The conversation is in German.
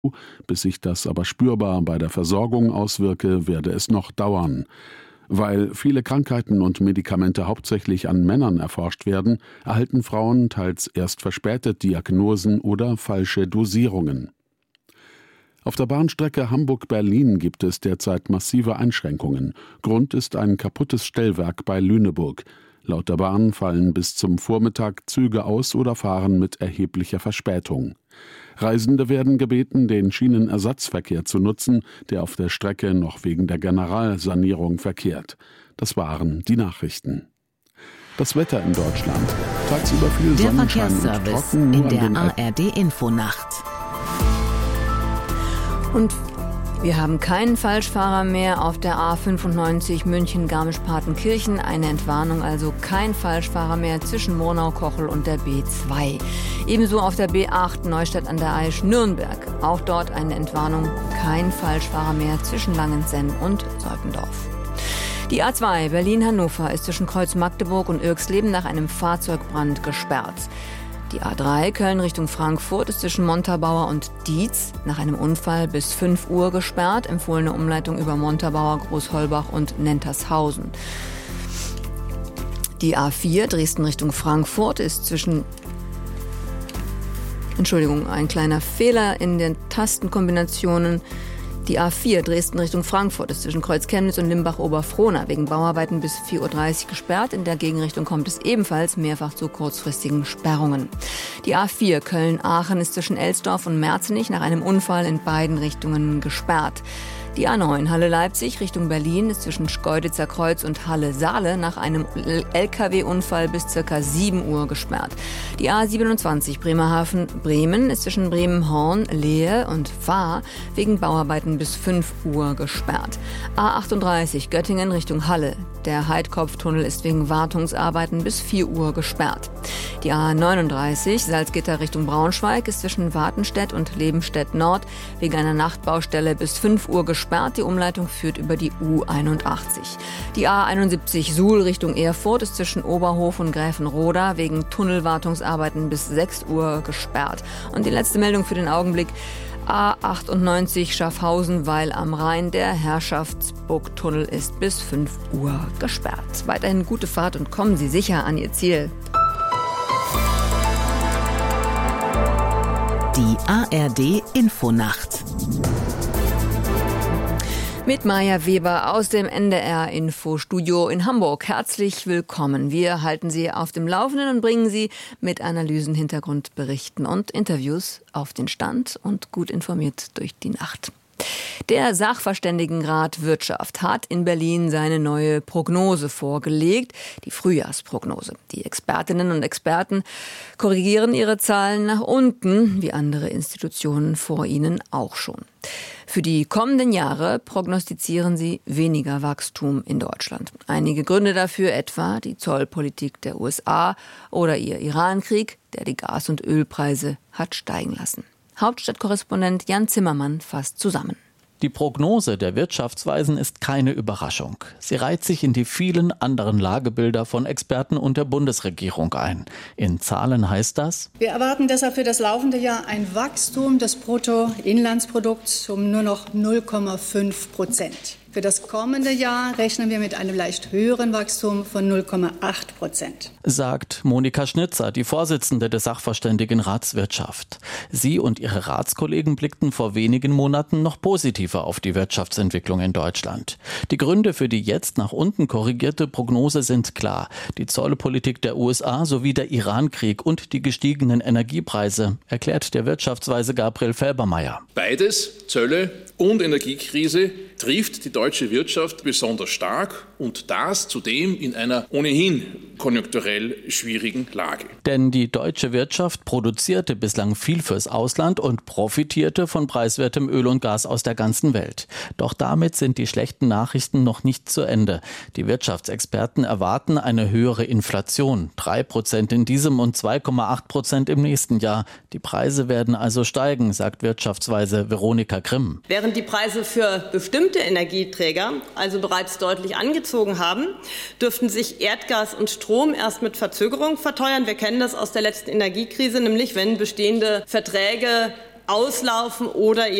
Bis sich das aber spürbar bei der Versorgung auswirke, werde es noch dauern. Weil viele Krankheiten und Medikamente hauptsächlich an Männern erforscht werden, erhalten Frauen teils erst verspätet Diagnosen oder falsche Dosierungen. Auf der Bahnstrecke Hamburg-Berlin gibt es derzeit massive Einschränkungen. Grund ist ein kaputtes Stellwerk bei Lüneburg. Laut der Bahn fallen bis zum Vormittag Züge aus oder fahren mit erheblicher Verspätung. Reisende werden gebeten, den Schienenersatzverkehr zu nutzen, der auf der Strecke noch wegen der Generalsanierung verkehrt. Das waren die Nachrichten. Das Wetter in Deutschland. Tagsüber viel Sonnenschein und trocken, in der ARD-Infonacht. Und wir haben keinen Falschfahrer mehr auf der A95 München-Garmisch-Partenkirchen. Eine Entwarnung, also kein Falschfahrer mehr zwischen Murnau-Kochel und der B2. Ebenso auf der B8 Neustadt an der Aisch-Nürnberg. Auch dort eine Entwarnung, kein Falschfahrer mehr zwischen Langenzenn und Solkendorf. Die A2 Berlin-Hannover ist zwischen Kreuz Magdeburg und Irxleben nach einem Fahrzeugbrand gesperrt. Die A3 Köln Richtung Frankfurt ist zwischen Montabaur und Dietz nach einem Unfall bis 5 Uhr gesperrt. Empfohlene Umleitung über Montabaur, Großholbach und Nentershausen. Die A4 Dresden Richtung Frankfurt ist zwischen... ein kleiner Fehler in den Tastenkombinationen. Die A4 Dresden Richtung Frankfurt ist zwischen Kreuz Chemnitz und Limbach-Oberfrohna wegen Bauarbeiten bis 4.30 Uhr gesperrt. In der Gegenrichtung kommt es ebenfalls mehrfach zu kurzfristigen Sperrungen. Die A4 Köln-Aachen ist zwischen Elsdorf und Merzenich nach einem Unfall in beiden Richtungen gesperrt. Die A9 Halle-Leipzig Richtung Berlin ist zwischen Schkeuditzer Kreuz und Halle-Saale nach einem LKW-Unfall bis ca. 7 Uhr gesperrt. Die A27 Bremerhaven-Bremen ist zwischen Bremen-Horn, Lehe und Vahr wegen Bauarbeiten bis 5 Uhr gesperrt. A38 Göttingen Richtung Halle. Der Heidkopftunnel ist wegen Wartungsarbeiten bis 4 Uhr gesperrt. Die A39 Salzgitter Richtung Braunschweig ist zwischen Wartenstedt und Lebenstedt Nord wegen einer Nachtbaustelle bis 5 Uhr gesperrt. Die Umleitung führt über die U81. Die A71 Suhl Richtung Erfurt ist zwischen Oberhof und Gräfenroda wegen Tunnelwartungsarbeiten bis 6 Uhr gesperrt. Und die letzte Meldung für den Augenblick: A98 Schaffhausen-Weil am Rhein. Der Herrschaftsburgtunnel ist bis 5 Uhr gesperrt. Weiterhin gute Fahrt und kommen Sie sicher an Ihr Ziel. Die ARD-Infonacht. Mit Maja Weber aus dem NDR-Infostudio in Hamburg. Herzlich willkommen. Wir halten Sie auf dem Laufenden und bringen Sie mit Analysen, Hintergrundberichten und Interviews auf den Stand und gut informiert durch die Nacht. Der Sachverständigenrat Wirtschaft hat in Berlin seine neue Prognose vorgelegt, die Frühjahrsprognose. Die Expertinnen und Experten korrigieren ihre Zahlen nach unten, wie andere Institutionen vor ihnen auch schon. Für die kommenden Jahre prognostizieren sie weniger Wachstum in Deutschland. Einige Gründe dafür etwa die Zollpolitik der USA oder ihr Irankrieg, der die Gas- und Ölpreise hat steigen lassen. Hauptstadtkorrespondent Jan Zimmermann fasst zusammen. Die Prognose der Wirtschaftsweisen ist keine Überraschung. Sie reiht sich in die vielen anderen Lagebilder von Experten und der Bundesregierung ein. In Zahlen heißt das: Wir erwarten deshalb für das laufende Jahr ein Wachstum des Bruttoinlandsprodukts um nur noch 0,5%. Für das kommende Jahr rechnen wir mit einem leicht höheren Wachstum von 0,8%. Sagt Monika Schnitzer, die Vorsitzende des Sachverständigenrats Wirtschaft. Sie und ihre Ratskollegen blickten vor wenigen Monaten noch positiver auf die Wirtschaftsentwicklung in Deutschland. Die Gründe für die jetzt nach unten korrigierte Prognose sind klar. Die Zollpolitik der USA sowie der Irankrieg und die gestiegenen Energiepreise, erklärt der Wirtschaftsweise Gabriel Felbermayr. Beides, Zölle und Energiekrise, trifft die deutsche Wirtschaft besonders stark und das zudem in einer ohnehin konjunkturell schwierigen Lage. Denn die deutsche Wirtschaft produzierte bislang viel fürs Ausland und profitierte von preiswertem Öl und Gas aus der ganzen Welt. Doch damit sind die schlechten Nachrichten noch nicht zu Ende. Die Wirtschaftsexperten erwarten eine höhere Inflation, 3% in diesem und 2,8% im nächsten Jahr. Die Preise werden also steigen, sagt Wirtschaftsweise Veronika Grimm. Während die Preise für bestimmte Energieträger also bereits deutlich angezogen haben, dürften sich Erdgas und Strom erst mit Verzögerung verteuern. Wir kennen das aus der letzten Energiekrise, nämlich wenn bestehende Verträge auslaufen oder